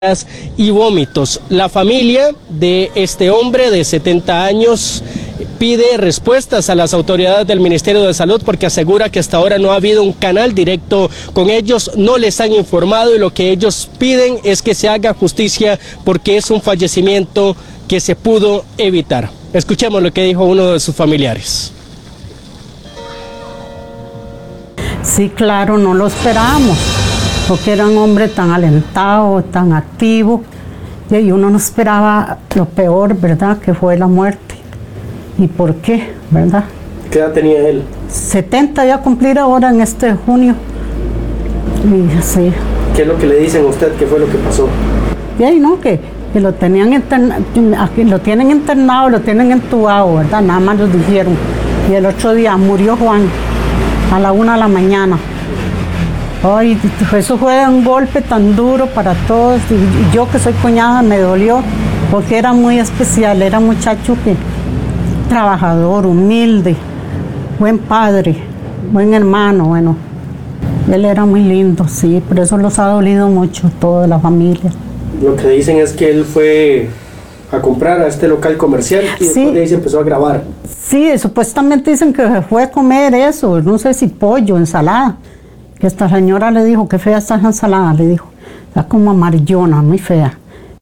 y vómitos. La familia de este hombre de 70 años pide respuestas a las autoridades del Ministerio de Salud porque asegura que hasta ahora no ha habido un canal directo con ellos, no les han informado y lo que ellos piden es que se haga justicia porque es un fallecimiento que se pudo evitar. Escuchemos lo que dijo uno de sus familiares. Sí, claro, no lo esperábamos, porque era un hombre tan alentado, tan activo, y uno no esperaba lo peor, ¿verdad?, que fue la muerte. ¿Y por qué, verdad? ¿Qué edad tenía él? 70 ya cumplir ahora en este junio. Y así. ¿Qué es lo que le dicen a usted? ¿Qué fue lo que pasó? Y ahí no, que lo tenían aquí lo tienen internado, lo tienen entubado, ¿verdad? Nada más lo dijeron. Y el otro día murió Juan a la 1 de la mañana. Ay, eso fue un golpe tan duro para todos. Y yo que soy cuñada me dolió porque era muy especial, era un muchacho que trabajador, humilde, buen padre, buen hermano, bueno. Él era muy lindo, sí, por eso los ha dolido mucho toda la familia. Lo que dicen es que él fue a comprar a este local comercial y después de ahí se empezó a grabar. Sí, supuestamente dicen que fue a comer eso, no sé si pollo, ensalada. Que esta señora le dijo, qué fea está esa ensalada, le dijo. Está como amarillona, muy fea.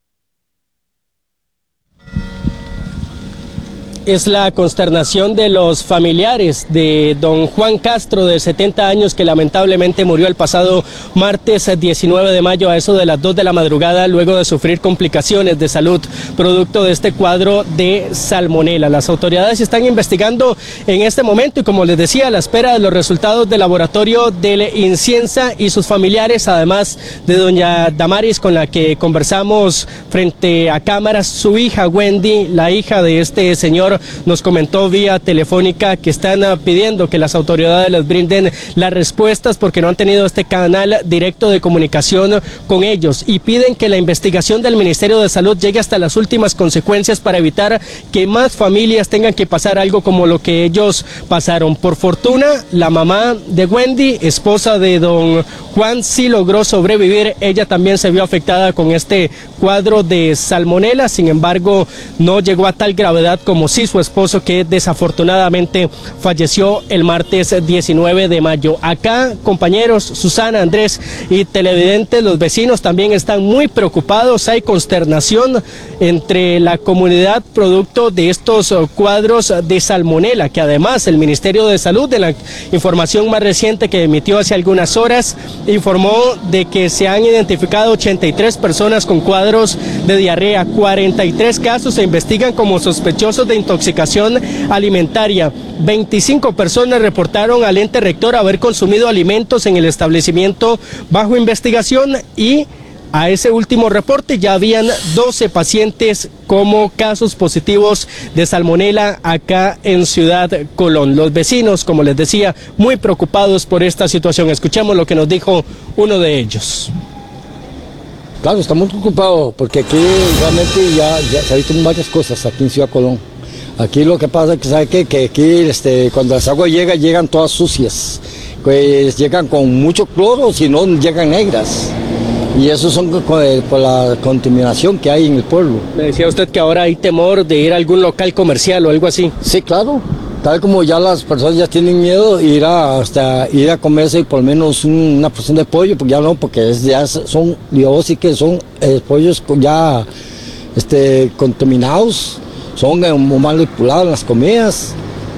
Es la consternación de los familiares de don Juan Castro, de 70 años, que lamentablemente murió el pasado martes 19 de mayo a eso de las 2 de la madrugada, luego de sufrir complicaciones de salud producto de este cuadro de salmonela. Las autoridades están investigando en este momento y, como les decía, a la espera de los resultados del laboratorio del Inciensa y sus familiares, además de doña Damaris, con la que conversamos frente a cámaras. Su hija Wendy, la hija de este señor, nos comentó vía telefónica que están pidiendo que las autoridades les brinden las respuestas porque no han tenido este canal directo de comunicación con ellos y piden que la investigación del Ministerio de Salud llegue hasta las últimas consecuencias para evitar que más familias tengan que pasar algo como lo que ellos pasaron. Por fortuna, la mamá de Wendy, esposa de don Juan, sí logró sobrevivir. Ella también se vio afectada con este cuadro de salmonela, sin embargo, no llegó a tal gravedad como sí su esposo, que desafortunadamente falleció el martes 19 de mayo. Acá, compañeros, Susana, Andrés y televidentes, los vecinos también están muy preocupados. Hay consternación entre la comunidad producto de estos cuadros de salmonela, que además el Ministerio de Salud, de la información más reciente que emitió hace algunas horas, informó de que se han identificado 83 personas con cuadros de diarrea, 43 casos se investigan como sospechosos de intoxicación alimentaria. 25 personas reportaron al ente rector haber consumido alimentos en el establecimiento bajo investigación y a ese último reporte ya habían 12 pacientes como casos positivos de salmonela acá en Ciudad Colón. Los vecinos, como les decía, muy preocupados por esta situación. Escuchemos lo que nos dijo uno de ellos. Claro, estamos preocupados porque aquí realmente ya se han visto varias cosas aquí en Ciudad Colón. Aquí lo que pasa es que, ¿sabe qué? Que aquí cuando las aguas llegan todas sucias. Pues llegan con mucho cloro, si no llegan negras. Y eso son por la contaminación que hay en el pueblo. Me decía usted que ahora hay temor de ir a algún local comercial o algo así. Sí, claro. Tal como ya las personas ya tienen miedo de ir a comerse por lo menos una porción de pollo, porque ya no, porque ya son, yo sí que son pollos ya contaminados, son manipulados en las comidas.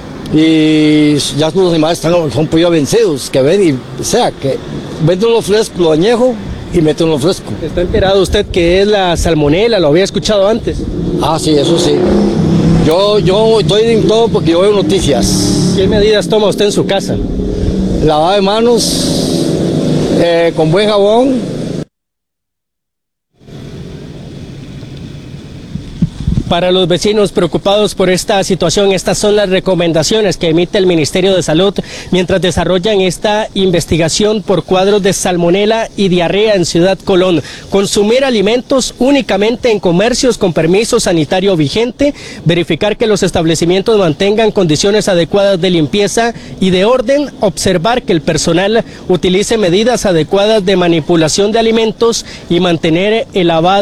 Y ya los animales son pollos vencidos, que ven y, o sea, que venden lo fresco, lo añejo y meten lo fresco. ¿Está enterado usted que es la salmonela? ¿Lo había escuchado antes? Ah, sí, eso sí. Yo estoy en todo porque yo veo noticias. ¿Qué medidas toma usted en su casa? Lavado de manos, con buen jabón. Para los vecinos preocupados por esta situación, estas son las recomendaciones que emite el Ministerio de Salud mientras desarrollan esta investigación por cuadros de salmonela y diarrea en Ciudad Colón. Consumir alimentos únicamente en comercios con permiso sanitario vigente, verificar que los establecimientos mantengan condiciones adecuadas de limpieza y de orden, observar que el personal utilice medidas adecuadas de manipulación de alimentos y mantener el lavado